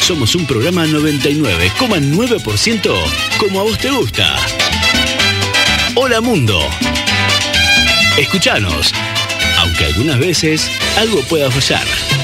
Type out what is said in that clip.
somos un programa 99,9% como a vos te gusta. Hola Mundo. Escuchanos, aunque algunas veces algo pueda fallar.